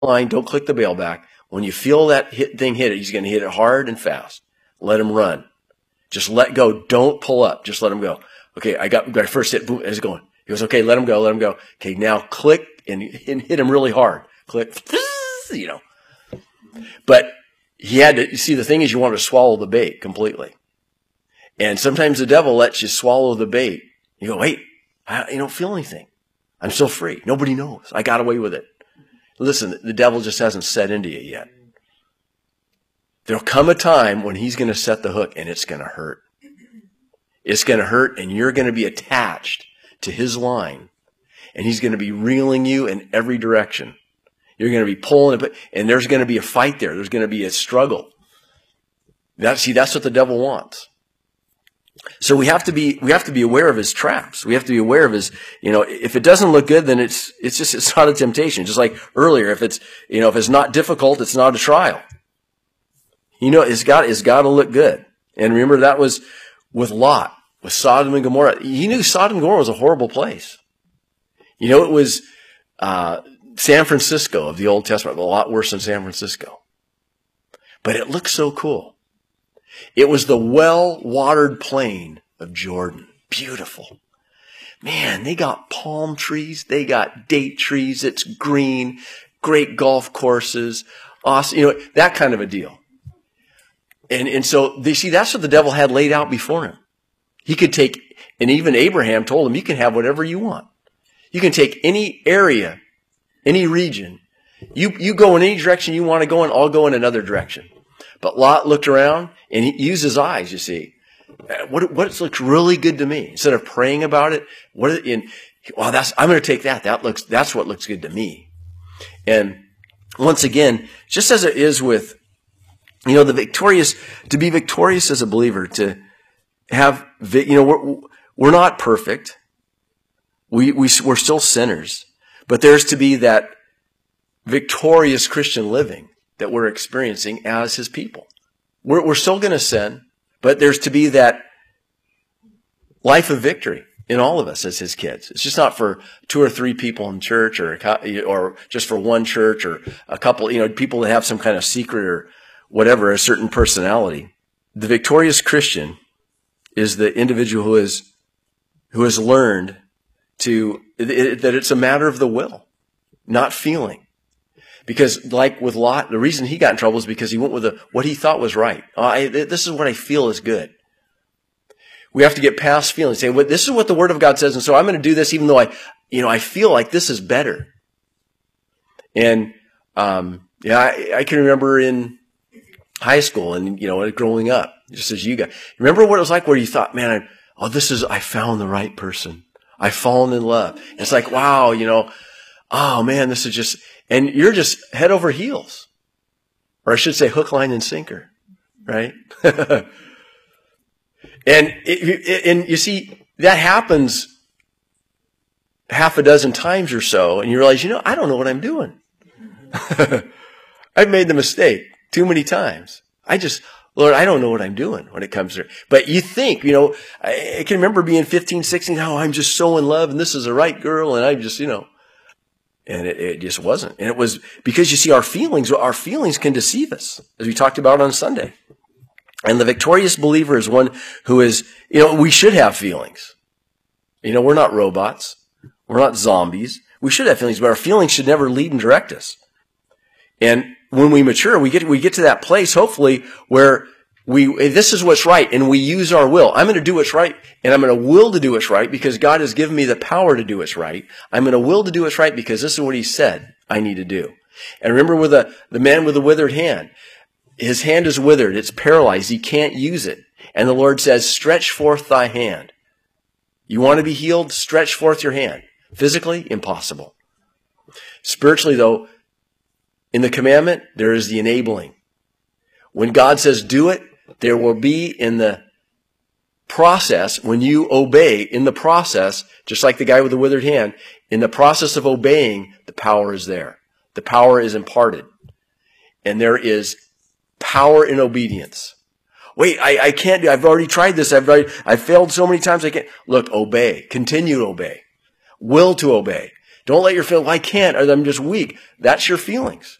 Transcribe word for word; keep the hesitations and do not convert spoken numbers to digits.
line, don't click the bail back. When you feel that hit thing hit it, he's going to hit it hard and fast. Let him run. Just let go. Don't pull up. Just let him go. Okay, I got my first hit. Boom, it's going. He goes, okay, let him go, let him go. Okay, now click and, and hit him really hard. Click, you know. But he had to, you see, the thing is you want to swallow the bait completely. And sometimes the devil lets you swallow the bait. You go, wait, I you don't feel anything. I'm still free. Nobody knows. I got away with it. Listen, the devil just hasn't set into you yet. There'll come a time when he's going to set the hook and it's going to hurt. It's going to hurt and you're going to be attached to his line. And he's going to be reeling you in every direction. You're going to be pulling it, and there's going to be a fight there. There's going to be a struggle. That, see, that's what the devil wants. So we have to be, we have to be aware of his traps. We have to be aware of his, you know, if it doesn't look good, then it's, it's just, it's not a temptation. Just like earlier, if it's, you know, if it's not difficult, it's not a trial. You know, it's got, it's got to look good. And remember, that was with Lot, with Sodom and Gomorrah. He knew Sodom and Gomorrah was a horrible place. You know, it was, uh, San Francisco of the Old Testament, a lot worse than San Francisco. But it looked so cool. It was the well-watered plain of Jordan. Beautiful. Man, they got palm trees. They got date trees. It's green. Great golf courses. Awesome. You know, that kind of a deal. And, and so, they see, that's what the devil had laid out before him. He could take, and even Abraham told him, you can have whatever you want. You can take any area, any region. You, you go in any direction you want to go in, I'll go in another direction. But Lot looked around and he used his eyes, you see. What, what looks really good to me? Instead of praying about it, what, in, well, that's, I'm going to take that. That looks, that's what looks good to me. And once again, just as it is with, you know, the victorious, to be victorious as a believer, to have, you know, we're, we're not perfect. We, we, we're still sinners, but there's to be that victorious Christian living that we're experiencing as his people. We're, we're still going to sin, but there's to be that life of victory in all of us as his kids. It's just not for two or three people in church or, or just for one church or a couple, you know, people that have some kind of secret or whatever, a certain personality. The victorious Christian is the individual who is, who has learned to, it, that it's a matter of the will, not feeling. Because like with Lot, the reason he got in trouble is because he went with a, what he thought was right. Oh, I, this is what I feel is good. We have to get past feeling, say, well, this is what the Word of God says, and so I'm going to do this even though I, you know, I feel like this is better. And, um, yeah, I, I can remember in high school and, you know, growing up, just as you guys, remember what it was like where you thought, man, I, oh, this is, I found the right person. I've fallen in love. And it's like, wow, you know, oh man, this is just, and you're just head over heels. Or I should say hook, line, and sinker, right? and it, it, and you see, that happens half a dozen times or so, and you realize, you know, I don't know what I'm doing. I've made the mistake too many times. I just, Lord, I don't know what I'm doing when it comes to it. But you think, you know, I, I can remember being fifteen, sixteen, oh, I'm just so in love, and this is the right girl, and I'm just, you know, and it, it just wasn't. And it was because, you see, our feelings, our feelings can deceive us, as we talked about on Sunday. And the victorious believer is one who is, you know, we should have feelings. You know, we're not robots. We're not zombies. We should have feelings, but our feelings should never lead and direct us. And when we mature, we get, we get to that place, hopefully, where we, this is what's right, and we use our will. I'm going to do what's right, and I'm going to will to do what's right because God has given me the power to do what's right. I'm going to will to do what's right because this is what he said I need to do. And remember with the, the man with the withered hand, his hand is withered. It's paralyzed. He can't use it. And the Lord says, stretch forth thy hand. You want to be healed? Stretch forth your hand. Physically, impossible. Spiritually, though, in the commandment, there is the enabling. When God says do it, there will be in the process, when you obey, in the process, just like the guy with the withered hand, in the process of obeying, the power is there. The power is imparted. And there is power in obedience. Wait, I, I can't do, I've already tried this. I've already, I've failed so many times. I can't. Look, obey. Continue to obey. Will to obey. Don't let your feel, well, I can't, or I'm just weak. That's your feelings.